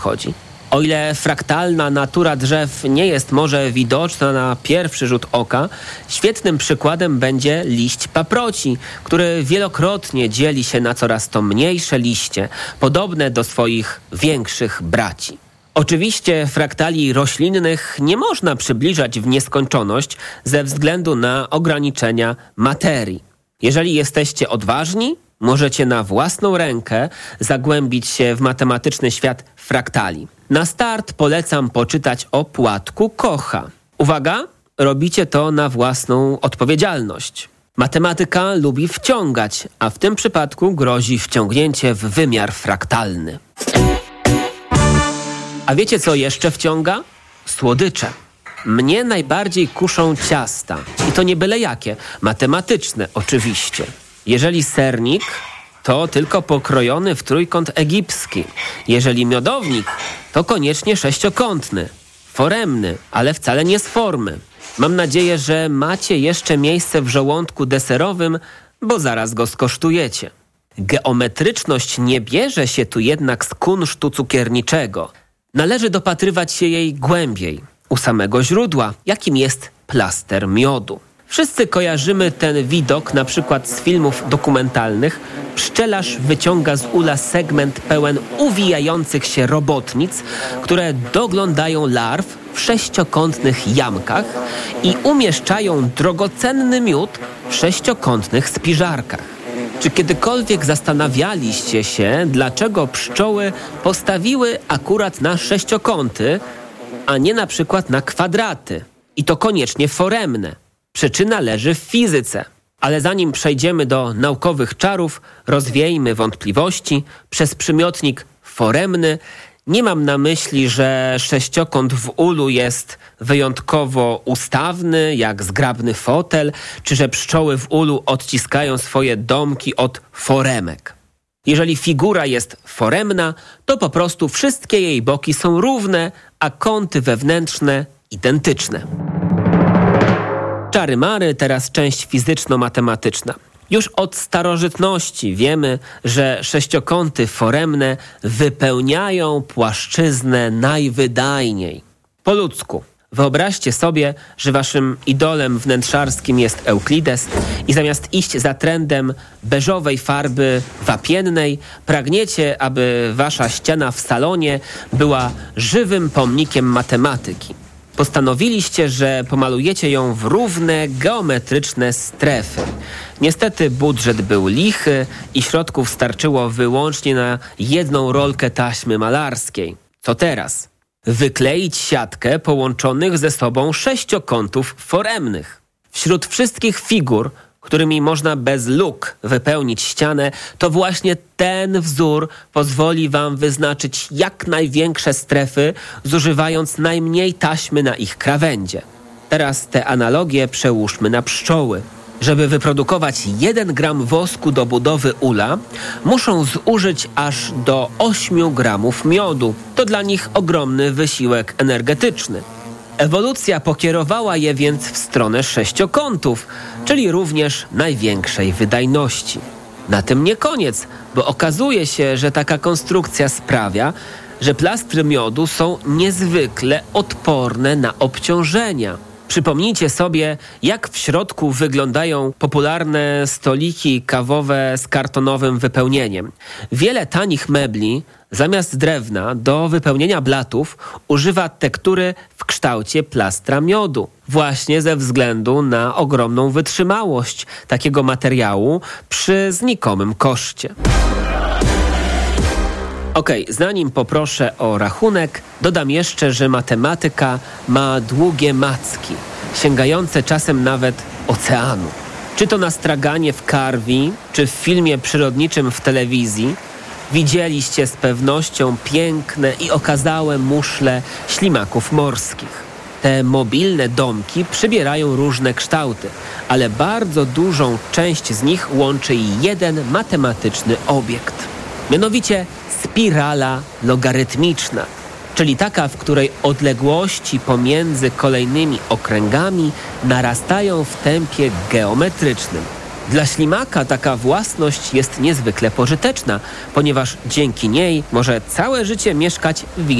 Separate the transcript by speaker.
Speaker 1: chodzi. O ile fraktalna natura drzew nie jest może widoczna na pierwszy rzut oka, świetnym przykładem będzie liść paproci, który wielokrotnie dzieli się na coraz to mniejsze liście, podobne do swoich większych braci. Oczywiście fraktali roślinnych nie można przybliżać w nieskończoność ze względu na ograniczenia materii. Jeżeli jesteście odważni, możecie na własną rękę zagłębić się w matematyczny świat fraktali. Na start polecam poczytać o płatku Kocha. Uwaga, robicie to na własną odpowiedzialność. Matematyka lubi wciągać, a w tym przypadku grozi wciągnięcie w wymiar fraktalny. A wiecie, co jeszcze wciąga? Słodycze. Mnie najbardziej kuszą ciasta. I to nie byle jakie. Matematyczne oczywiście. Jeżeli sernik, to tylko pokrojony w trójkąt egipski. Jeżeli miodownik, to koniecznie sześciokątny. Foremny, ale wcale nie z formy. Mam nadzieję, że macie jeszcze miejsce w żołądku deserowym, bo zaraz go skosztujecie. Geometryczność nie bierze się tu jednak z kunsztu cukierniczego. Należy dopatrywać się jej głębiej, u samego źródła, jakim jest plaster miodu. Wszyscy kojarzymy ten widok na przykład z filmów dokumentalnych. Pszczelarz wyciąga z ula segment pełen uwijających się robotnic, które doglądają larw w sześciokątnych jamkach i umieszczają drogocenny miód w sześciokątnych spiżarkach. Czy kiedykolwiek zastanawialiście się, dlaczego pszczoły postawiły akurat na sześciokąty, a nie na przykład na kwadraty? I to koniecznie foremne. Przyczyna leży w fizyce. Ale zanim przejdziemy do naukowych czarów, rozwiejmy wątpliwości. Przez przymiotnik foremny nie mam na myśli, że sześciokąt w ulu jest wyjątkowo ustawny, jak zgrabny fotel, czy że pszczoły w ulu odciskają swoje domki od foremek. Jeżeli figura jest foremna, to po prostu wszystkie jej boki są równe, a kąty wewnętrzne identyczne. Czary mary, teraz część fizyczno-matematyczna. Już od starożytności wiemy, że sześciokąty foremne wypełniają płaszczyznę najwydajniej. Po ludzku. Wyobraźcie sobie, że waszym idolem wnętrzarskim jest Euklides i zamiast iść za trendem beżowej farby wapiennej, pragniecie, aby wasza ściana w salonie była żywym pomnikiem matematyki. Postanowiliście, że pomalujecie ją w równe, geometryczne strefy. Niestety budżet był lichy i środków starczyło wyłącznie na jedną rolkę taśmy malarskiej. Co teraz? Wykleić siatkę połączonych ze sobą sześciokątów foremnych. Wśród wszystkich figur, którymi można bez luk wypełnić ścianę, to właśnie ten wzór pozwoli wam wyznaczyć jak największe strefy, zużywając najmniej taśmy na ich krawędzie. Teraz te analogie przełóżmy na pszczoły. Żeby wyprodukować 1 gram wosku do budowy ula, muszą zużyć aż do 8 gramów miodu. To dla nich ogromny wysiłek energetyczny. Ewolucja pokierowała je więc w stronę sześciokątów, czyli również największej wydajności. Na tym nie koniec, bo okazuje się, że taka konstrukcja sprawia, że plastry miodu są niezwykle odporne na obciążenia. Przypomnijcie sobie, jak w środku wyglądają popularne stoliki kawowe z kartonowym wypełnieniem. Wiele tanich mebli zamiast drewna do wypełnienia blatów używa tektury w kształcie plastra miodu. Właśnie ze względu na ogromną wytrzymałość takiego materiału przy znikomym koszcie. Zanim poproszę o rachunek, dodam jeszcze, że matematyka ma długie macki, sięgające czasem nawet oceanu. Czy to na straganie w Karwi, czy w filmie przyrodniczym w telewizji, widzieliście z pewnością piękne i okazałe muszle ślimaków morskich. Te mobilne domki przybierają różne kształty, ale bardzo dużą część z nich łączy jeden matematyczny obiekt. Mianowicie spirala logarytmiczna, czyli taka, w której odległości pomiędzy kolejnymi okręgami narastają w tempie geometrycznym. Dla ślimaka taka własność jest niezwykle pożyteczna, ponieważ dzięki niej może całe życie mieszkać w